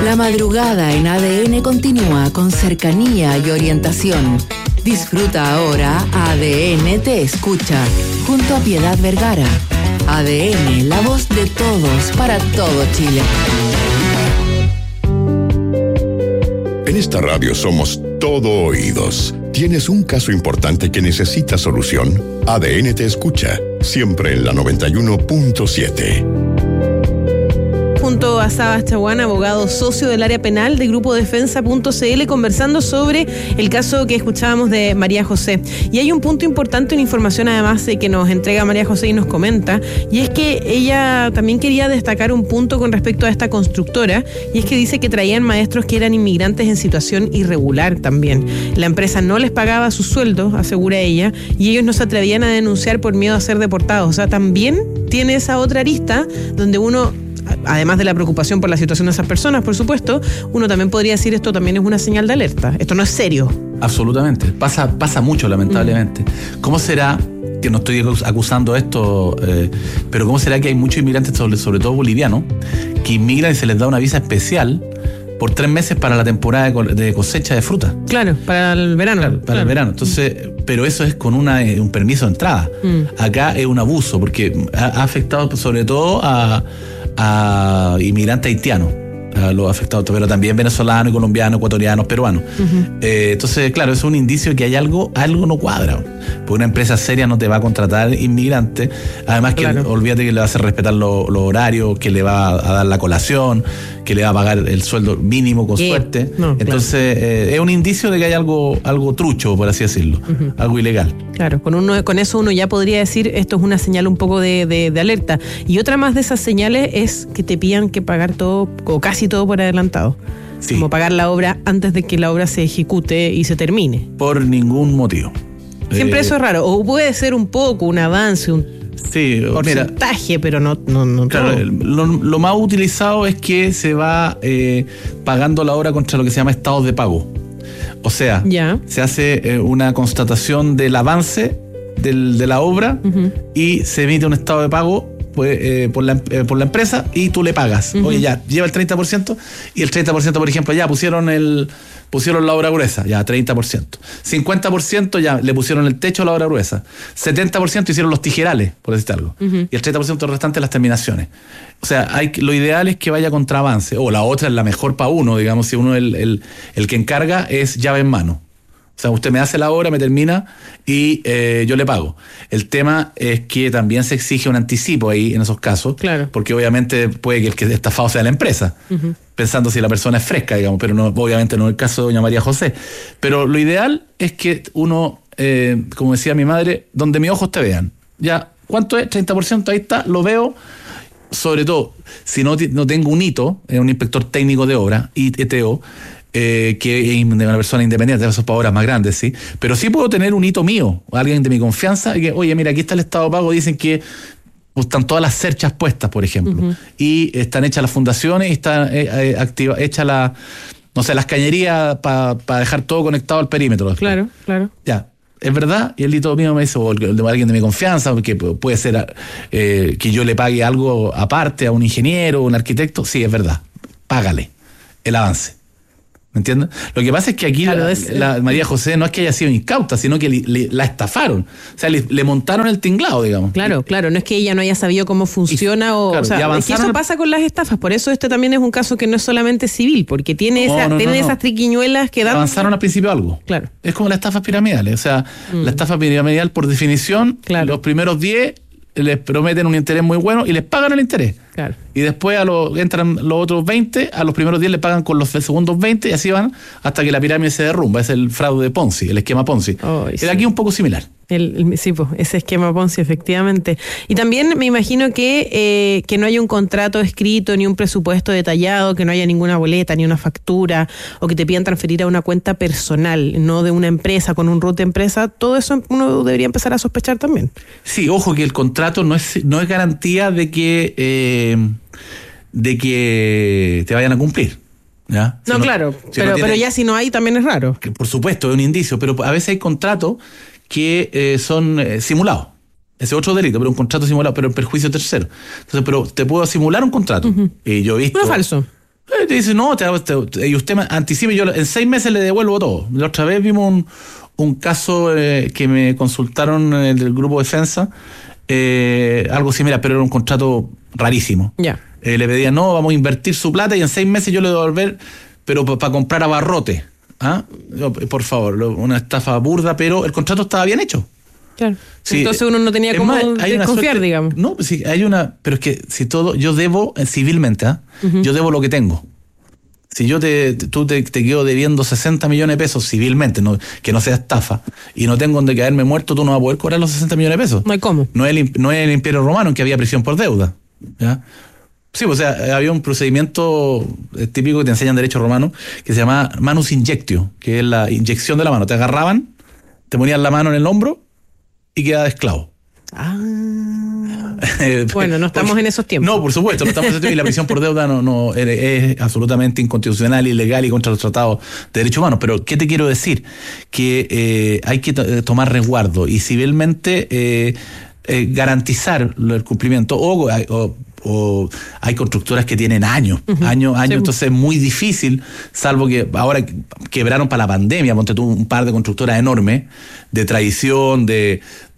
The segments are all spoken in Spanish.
La madrugada en ADN continúa con cercanía y orientación. Disfruta ahora ADN Te Escucha, junto a Piedad Vergara. ADN, la voz de todos para todo Chile. En esta radio somos todo oídos. ¿Tienes un caso importante que necesita solución? ADN Te Escucha, siempre en la 91.7. Junto a Sabas Chaguán, abogado socio del área penal de Grupo Defensa.cl, conversando sobre el caso que escuchábamos de María José. Y hay un punto importante, una información además que nos entrega María José y nos comenta, y es que ella también quería destacar un punto con respecto a esta constructora, y es que dice que traían maestros que eran inmigrantes en situación irregular también. La empresa no les pagaba sus sueldos, asegura ella, y ellos no se atrevían a denunciar por miedo a ser deportados. O sea, también tiene esa otra arista donde uno, además de la preocupación por la situación de esas personas, por supuesto, uno también podría decir esto también es una señal de alerta. Esto no es serio. Absolutamente. Pasa mucho, lamentablemente. ¿Cómo será, que no estoy acusando esto, pero cómo será que hay muchos inmigrantes, sobre todo bolivianos, que inmigran y se les da una visa especial por 3 meses para la temporada de cosecha de fruta? Claro, para el verano. Claro. El verano. Entonces, pero eso es con un permiso de entrada. Acá es un abuso, porque ha afectado sobre todo a inmigrantes haitianos, a los afectados, pero también venezolanos, colombianos, ecuatorianos, peruanos. Entonces, claro, es un indicio que hay algo no cuadra. Porque una empresa seria no te va a contratar inmigrantes. Además, que olvídate que le va a hacer respetar los horarios, que le va a dar la colación, que le va a pagar el sueldo mínimo con suerte. Entonces, es un indicio de que hay algo trucho, por así decirlo, algo ilegal. Claro, con eso uno ya podría decir esto es una señal un poco de alerta. Y otra más de esas señales es que te pidan que pagar todo, o casi todo por adelantado. Sí. Como pagar la obra antes de que la obra se ejecute y se termine. Por ningún motivo. Siempre eso es raro. O puede ser un poco, un avance, un porcentaje, pero no claro, lo más utilizado es que se va pagando la obra contra lo que se llama estados de pago. O sea, se hace una constatación del avance de la obra y se emite un estado de pago por la empresa y tú le pagas. Oye, ya, lleva el 30% y el 30%, por ejemplo, ya pusieron la obra gruesa, ya 30%. 50% ya le pusieron el techo a la obra gruesa. 70% hicieron los tijerales, por decirte algo. Y el 30% restante las terminaciones. O sea, lo ideal es que vaya contra avance. O la otra es la mejor para uno, digamos, si uno el que encarga es llave en mano. O sea, usted me hace la obra, me termina y yo le pago. El tema es que también se exige un anticipo ahí en esos casos. Claro. Porque obviamente puede que el que estafado sea la empresa. Pensando si la persona es fresca, digamos, pero no, obviamente no es el caso de doña María José. Pero lo ideal es que uno, como decía mi madre, donde mis ojos te vean. Ya, ¿cuánto es? 30%, ahí está, lo veo. Sobre todo, si no tengo un hito, un inspector técnico de obra, ITO, que es una persona independiente, eso es para obras más grandes, sí. Pero sí puedo tener un hito mío, alguien de mi confianza, que, oye, mira, aquí está el estado de pago, dicen que están todas las cerchas puestas, por ejemplo, y están hechas las fundaciones, y está hecha las cañerías para dejar todo conectado al perímetro. Después. Claro. Ya, es verdad, y el hito mío me dice, o el de alguien de mi confianza, porque puede ser que yo le pague algo aparte a un ingeniero, un arquitecto, sí, es verdad, págale el avance. ¿Me entiendes? Lo que pasa es que aquí la María José no es que haya sido incauta, sino que la estafaron. O sea, le montaron el tinglado, digamos. Claro, no es que ella no haya sabido cómo funciona o sea, es que eso pasa con las estafas. Por eso este también es un caso que no es solamente civil, porque tiene esas triquiñuelas que dan. Avanzaron al principio algo. Claro. Es como las estafas piramidales. O sea, la estafa piramidal, por definición, los primeros 10 les prometen un interés muy bueno y les pagan el interés. Claro. Y después entran los otros 20, a los primeros 10 le pagan con los segundos 20 y así van hasta que la pirámide se derrumba. Es el fraude de Ponzi, el esquema Ponzi. Era aquí un poco similar. Sí, pues, ese esquema Ponzi, efectivamente. Y también me imagino que no haya un contrato escrito, ni un presupuesto detallado, que no haya ninguna boleta, ni una factura, o que te pidan transferir a una cuenta personal, no de una empresa, con un root de empresa. Todo eso uno debería empezar a sospechar también. Sí, ojo que el contrato no es garantía de que te vayan a cumplir. ¿Ya? No, claro, pero ya si no hay, también es raro. Por supuesto, es un indicio, pero a veces hay contratos que son simulados. Ese es otro delito, pero un contrato simulado, pero en perjuicio tercero. Entonces, pero te puedo simular un contrato. Y yo he visto. No falso. y te dice, no, y usted me anticipe, yo en 6 meses le devuelvo todo. La otra vez vimos un caso que me consultaron del grupo de defensa, algo similar, pero era un contrato rarísimo. Ya. Le pedían, no, vamos a invertir su plata y en 6 meses yo le voy a devolver, pero para comprar abarrote. ¿Ah? Por favor, una estafa burda, pero el contrato estaba bien hecho. Claro. Sí, entonces uno no tenía cómo desconfiar, digamos. No, sí, pero es que si todo, yo debo civilmente, yo debo lo que tengo. Si yo te quedo debiendo 60 millones de pesos civilmente, que no sea estafa, y no tengo donde caerme muerto, tú no vas a poder cobrar los 60 millones de pesos. No hay cómo. No es el Imperio Romano en que había prisión por deuda. ¿Ya? Sí, o sea, había un procedimiento típico que te enseñan derecho romano que se llama manus injectio, que es la inyección de la mano. Te agarraban, te ponían la mano en el hombro y quedaba esclavo. Bueno, no estamos en esos tiempos. No, por supuesto, no estamos en esos tiempos. Y la prisión por deuda no es absolutamente inconstitucional, ilegal y contra los tratados de derechos humanos. Pero, ¿qué te quiero decir? Que hay que tomar resguardo y civilmente garantizar el cumplimiento o hay constructoras que tienen años, sí. Entonces es muy difícil, salvo que ahora quebraron para la pandemia, ponte tú un par de constructoras enormes, de tradición, de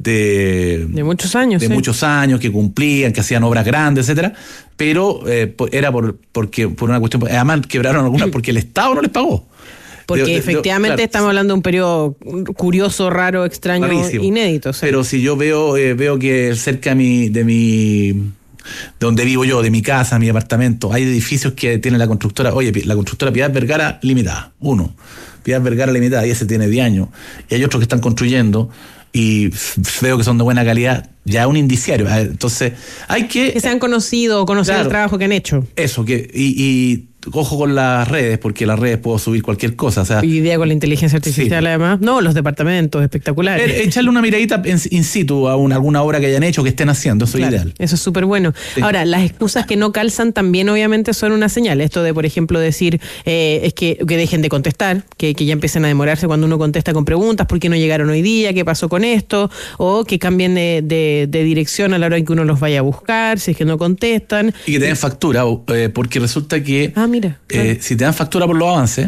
muchos años. De muchos años, que cumplían, que hacían obras grandes, etcétera, pero era por una cuestión, además quebraron algunas porque el Estado no les pagó. Porque efectivamente claro, estamos hablando de un periodo curioso, raro, extraño, rarísimo, inédito. Sí. Pero si yo veo que cerca de donde vivo yo, de mi casa, mi apartamento, hay edificios que tiene la constructora, la constructora Piedad Vergara Limitada, Piedad Vergara Limitada, y ese tiene 10 años, y hay otros que están construyendo, y veo que son de buena calidad, ya es un indiciario. Entonces, hay que se han conocido o conocer el trabajo que han hecho. Eso, y ojo con las redes, porque las redes puedo subir cualquier cosa. O sea, hoy día con la inteligencia artificial, sí. Además, no, los departamentos espectaculares. Echarle una miradita in situ a alguna obra que hayan hecho, que estén haciendo, eso es ideal. Eso es súper bueno. Sí. Ahora, las excusas que no calzan también obviamente son una señal. Esto de, por ejemplo, decir es que dejen de contestar, que ya empiecen a demorarse cuando uno contesta con preguntas, ¿por qué no llegaron hoy día? ¿Qué pasó con esto? O que cambien de dirección a la hora en que uno los vaya a buscar, si es que no contestan. Y que te den factura, porque resulta que mira, claro. Si te dan factura por los avances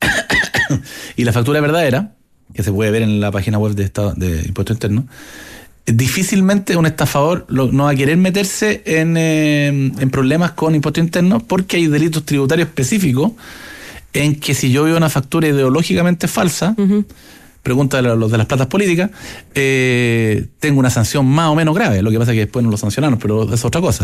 y la factura es verdadera, que se puede ver en la página web de Impuesto Interno, difícilmente un estafador no va a querer meterse en problemas con Impuesto Interno, porque hay delitos tributarios específicos en que si yo veo una factura ideológicamente falsa, pregunta de los de las platas políticas, tengo una sanción más o menos grave. Lo que pasa es que después no lo sancionaron, pero es otra cosa.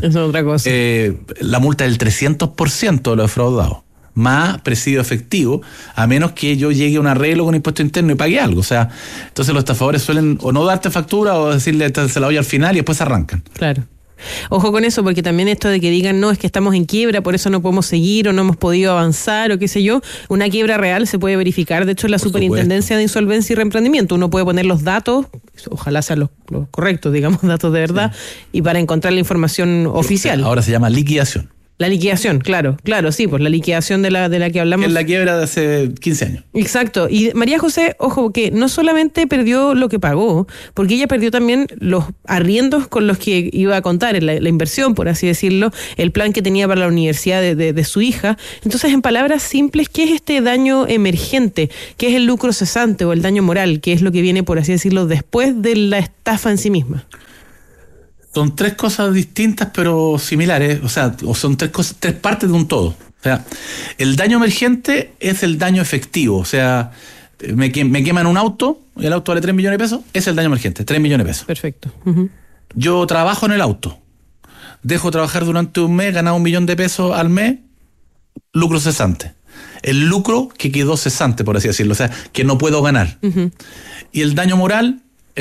La multa es del 300% de lo defraudado, más presidio efectivo, a menos que yo llegue a un arreglo con Impuesto Interno y pague algo. O sea, entonces los estafadores suelen o no darte factura o decirle se la doy al final y después arrancan. Claro. Ojo con eso, porque también esto de que digan no, es que estamos en quiebra, por eso no podemos seguir o no hemos podido avanzar o qué sé yo, una quiebra real se puede verificar, de hecho en la Superintendencia de Insolvencia y Reemprendimiento uno puede poner los datos, ojalá sean los correctos, digamos, datos de verdad, sí. Y para encontrar la información oficial. Ahora se llama liquidación. La liquidación, claro, sí, pues la liquidación de la que hablamos. Es la quiebra de hace 15 años. Exacto, y María José, ojo, que no solamente perdió lo que pagó, porque ella perdió también los arriendos con los que iba a contar, la inversión, por así decirlo, el plan que tenía para la universidad de su hija. Entonces, en palabras simples, ¿qué es este daño emergente? ¿Qué es el lucro cesante o el daño moral? ¿Qué es lo que viene, por así decirlo, después de la estafa en sí misma? Son 3 cosas distintas pero similares, o sea, son 3 partes de un todo. O sea, el daño emergente es el daño efectivo, o sea, me queman un auto, y el auto vale 3 millones de pesos, es el daño emergente, 3 millones de pesos. Perfecto. Yo trabajo en el auto, dejo trabajar durante un mes, ganado 1 millón de pesos al mes, lucro cesante. El lucro que quedó cesante, por así decirlo, o sea, que no puedo ganar. Y el daño moral,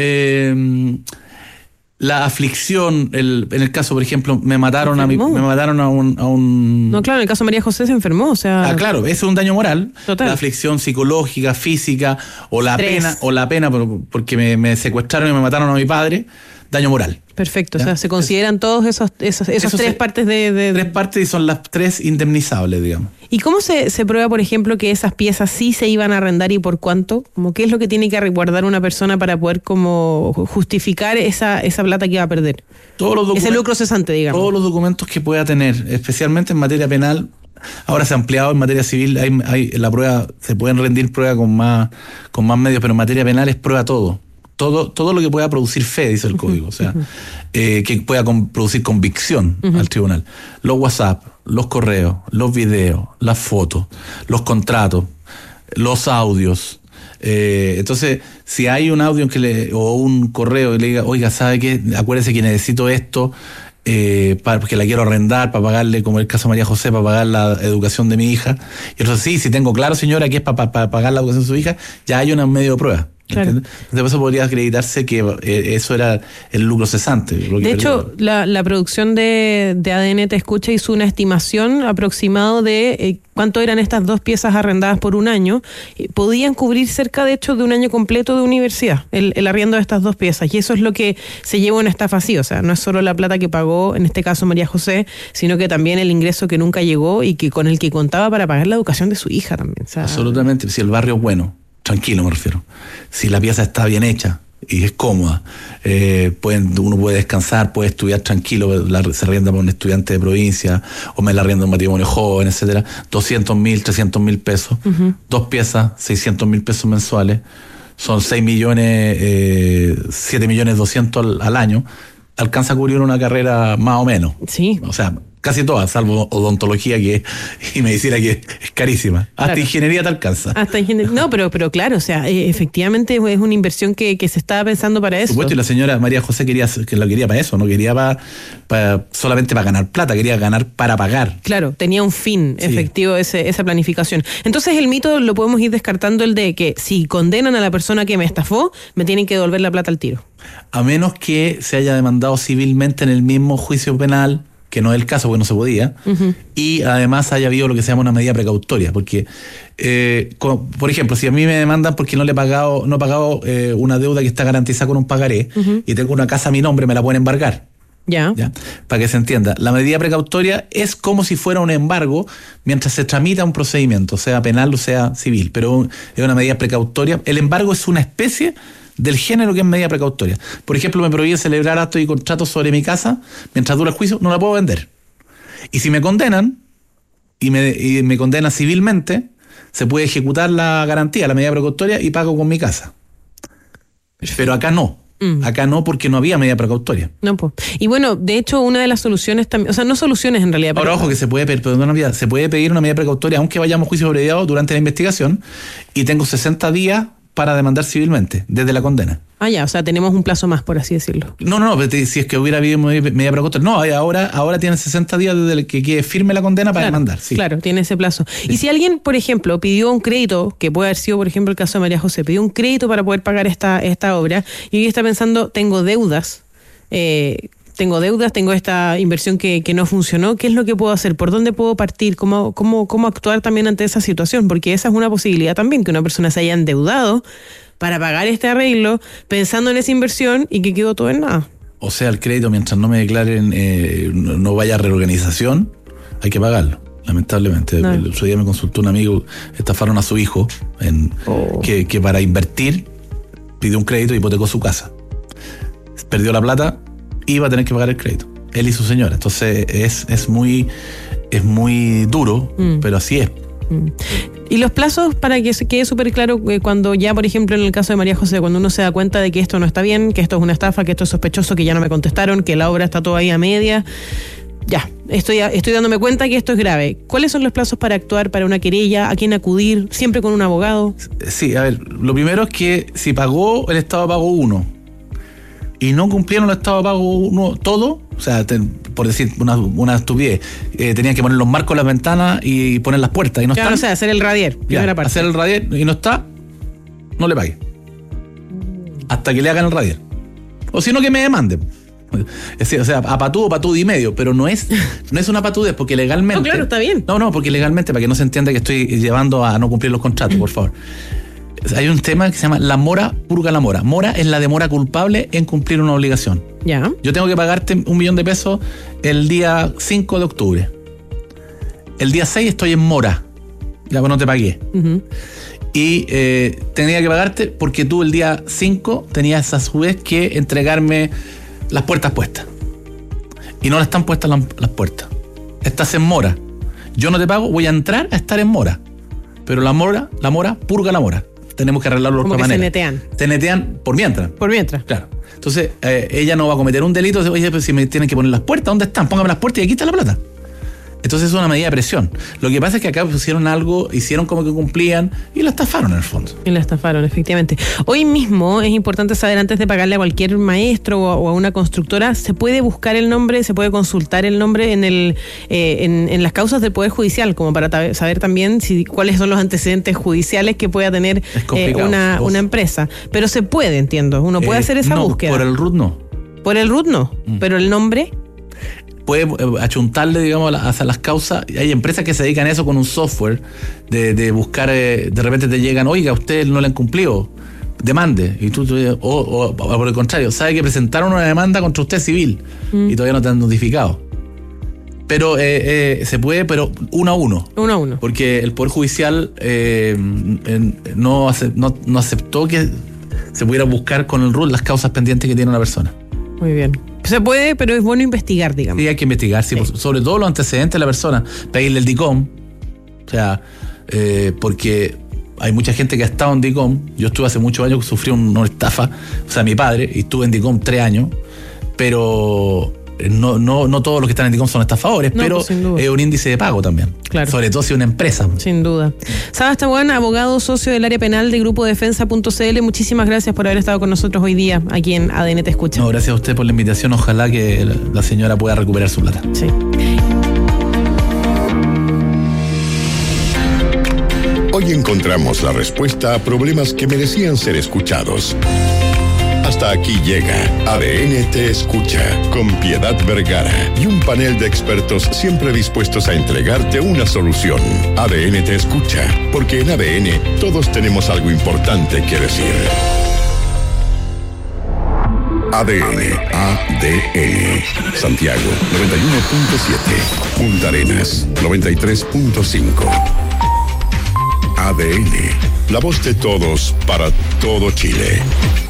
la aflicción, en el caso, por ejemplo, me mataron a un... No, claro, en el caso de María José se enfermó, o sea... claro, ese es un daño moral. Total. La aflicción psicológica, física, o la pena porque me secuestraron y me mataron a mi padre, daño moral. Perfecto, ¿ya? O sea, se consideran todos esos 3 partes de... 3 partes y son las 3 indemnizables, digamos. ¿Y cómo se prueba, por ejemplo, que esas piezas sí se iban a arrendar y por cuánto? Como ¿qué es lo que tiene que resguardar una persona para poder como justificar esa plata que iba a perder? Ese lucro cesante, digamos. Todos los documentos que pueda tener, especialmente en materia penal, Ahora se ha ampliado en materia civil, hay la prueba, se pueden rendir pruebas con más medios, pero en materia penal es prueba todo. Todo lo que pueda producir fe, dice el código, o sea, que pueda producir convicción al tribunal. Los WhatsApp, los correos, los videos, las fotos, los contratos, los audios. Entonces, si hay un audio o un correo que le diga, oiga, ¿sabe qué? Acuérdese que necesito esto, porque la quiero arrendar para pagarle, como el caso de María José, para pagar la educación de mi hija. Y entonces, sí, si tengo claro, señora, que es para pagar la educación de su hija, ya hay un medio de prueba. Claro. Entonces, por eso podría acreditarse que eso era el lucro cesante. De hecho, la producción de ADN Te Escucha hizo una estimación aproximada de cuánto eran estas 2 piezas arrendadas por un año. Podían cubrir cerca, de hecho, de un año completo de universidad, el arriendo de estas 2 piezas. Y eso es lo que se lleva una estafa así. O sea, no es solo la plata que pagó, en este caso María José, sino que también el ingreso que nunca llegó y que con el que contaba para pagar la educación de su hija también. O sea, absolutamente, si el barrio es bueno. Tranquilo, me refiero. Si la pieza está bien hecha y es cómoda, uno puede descansar, puede estudiar tranquilo, se arrienda por un estudiante de provincia, o me la arrienda un matrimonio joven, etcétera. 200.000, 300.000 pesos, 2 piezas, 600.000 pesos mensuales, son 6 millones, 7 millones 200 al año, alcanza a cubrir una carrera más o menos. Sí. O sea, casi todas, salvo odontología y medicina, que es carísima. Hasta claro. Ingeniería te alcanza. No, pero claro, o sea, efectivamente es una inversión que se estaba pensando para eso. Por supuesto, y la señora María José lo quería para eso, no quería solamente para ganar plata, quería ganar para pagar. Claro, tenía un fin efectivo esa planificación. Entonces el mito lo podemos ir descartando, el de que si condenan a la persona que me estafó, me tienen que devolver la plata al tiro. A menos que se haya demandado civilmente en el mismo juicio penal, que no es el caso porque no se podía, y además haya habido lo que se llama una medida precautoria, porque, por ejemplo, si a mí me demandan porque no he pagado una deuda que está garantizada con un pagaré, y tengo una casa a mi nombre, me la pueden embargar. ¿Ya? Para que se entienda, la medida precautoria es como si fuera un embargo mientras se tramita un procedimiento, sea penal o sea civil, pero es una medida precautoria. El embargo es una especie del género que es medida precautoria. Por ejemplo, me prohíben celebrar actos y contratos sobre mi casa mientras dura el juicio, no la puedo vender. Y si me condenan, y me condenan civilmente, se puede ejecutar la garantía, la medida precautoria, y pago con mi casa. Pero acá no. Acá no, porque no había medida precautoria. No, pues. Y bueno, de hecho, una de las soluciones también, o sea, no soluciones en realidad. Ahora, ojo, que se puede pedir una medida precautoria, aunque vayamos a juicio abreviado durante la investigación, y tengo 60 días para demandar civilmente, desde la condena. Ah, ya, o sea, tenemos un plazo más, por así decirlo. No, si es que hubiera habido medida precautoria. No, ahora tienen 60 días desde el que quede firme la condena para demandar. Sí. Claro, tiene ese plazo. Sí. Y si alguien, por ejemplo, pidió un crédito, que puede haber sido, por ejemplo, el caso de María José, pidió un crédito para poder pagar esta obra, y hoy está pensando, tengo deudas, tengo esta inversión que no funcionó, ¿qué es lo que puedo hacer? ¿Por dónde puedo partir? ¿Cómo actuar también ante esa situación? Porque esa es una posibilidad también, que una persona se haya endeudado para pagar este arreglo, pensando en esa inversión y que quedó todo en nada. O sea, el crédito, mientras no me declaren, no vaya a reorganización, hay que pagarlo, lamentablemente. No. El otro día me consultó un amigo, estafaron a su hijo, que para invertir pidió un crédito y hipotecó su casa. Perdió la plata, iba a tener que pagar el crédito, él y su señora. Entonces es muy duro, pero así es. Y los plazos, para que se quede súper claro, cuando ya, por ejemplo, en el caso de María José, cuando uno se da cuenta de que esto no está bien, que esto es una estafa, que esto es sospechoso, que ya no me contestaron, que la obra está todavía a media, ya, estoy dándome cuenta que esto es grave. ¿Cuáles son los plazos para actuar, para una querella? ¿A quién acudir? ¿Siempre con un abogado? Sí, a ver, lo primero es que si pagó el estado de pago 1 y no cumplieron el estado de pago 1 todo, o sea, por decir una estupidez, tenían que poner los marcos en las ventanas y poner las puertas y no están. O sea, hacer el radier, primera parte. Hacer el radier y no está, no le pague. Hasta que le hagan el radier. O si no, que me demanden. O sea, a patú y medio, pero no es una patudez, porque legalmente... No, claro, está bien. No, porque legalmente, para que no se entienda que estoy llevando a no cumplir los contratos, por favor. Hay un tema que se llama la mora purga la mora. Mora es la demora culpable en cumplir una obligación. Ya. Yo tengo que pagarte 1 millón de pesos el día 5 de octubre. El día 6 estoy en mora. Ya no te pagué. Y tenía que pagarte porque tú el día 5 tenías a su vez que entregarme las puertas puestas. Y no le están puestas las puertas. Estás en mora. yo no te pago, voy a entrar a estar en mora. Pero la mora purga la mora. Tenemos que arreglarlo de otra manera. Te netean por mientras. Por mientras. Claro. Entonces, ella no va a cometer un delito. Oye, pues si me tienen que poner las puertas, ¿dónde están? Póngame las puertas y aquí está la plata. Entonces es una medida de presión. Lo que pasa es que acá pusieron algo, hicieron como que cumplían y la estafaron en el fondo. Y la estafaron, efectivamente. Hoy mismo es importante saber, antes de pagarle a cualquier maestro o a una constructora, se puede buscar el nombre, se puede consultar el nombre en las causas del Poder Judicial, como para saber también cuáles son los antecedentes judiciales que pueda tener una empresa. Pero se puede, entiendo. Uno puede hacer esa búsqueda. Por el RUT no. Por el RUT no. Pero el nombre... puede achuntarle, digamos, hacia las causas. Hay empresas que se dedican a eso con un software de buscar, de repente te llegan, oiga, usted no le han cumplido, demande. Y tú o por el contrario, sabe que presentaron una demanda contra usted civil y todavía no te han notificado. Pero se puede, pero uno a uno. Uno a uno. Porque el Poder Judicial no aceptó que se pudiera buscar con el RUT las causas pendientes que tiene una persona. Muy bien. Se puede, pero es bueno investigar, digamos. Sí, hay que investigar, sí. Sobre todo los antecedentes de la persona. Pedirle el DICOM. O sea, porque hay mucha gente que ha estado en DICOM. Yo estuve hace muchos años, sufrí una estafa. O sea, mi padre, y estuve en DICOM 3 años. Pero no todos los que están en DICOM son estafadores, pero es un índice de pago también. Claro. Sobre todo si es una empresa. Sin duda. Sabas Tahuán, abogado socio del área penal de Grupo Defensa.cl, muchísimas gracias por haber estado con nosotros hoy día aquí en ADN Te Escucha. No, gracias a usted por la invitación. Ojalá que la señora pueda recuperar su plata. Sí. Hoy encontramos la respuesta a problemas que merecían ser escuchados. Hasta aquí llega ADN Te Escucha con Piedad Vergara y un panel de expertos siempre dispuestos a entregarte una solución. ADN Te Escucha, porque en ADN todos tenemos algo importante que decir. ADN Santiago 91.7, Punta Arenas 93.5. ADN, la voz de todos para todo Chile.